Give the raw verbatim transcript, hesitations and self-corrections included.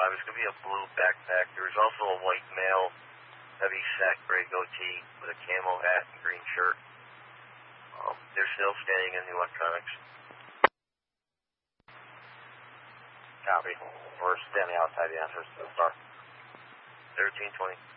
there's going to be a blue backpack. There's also a white male, heavy set, gray goatee with a camo hat and green shirt. Um, they're still standing in the electronics. Copy. We're standing outside the entrance to the store. thirteen twenty.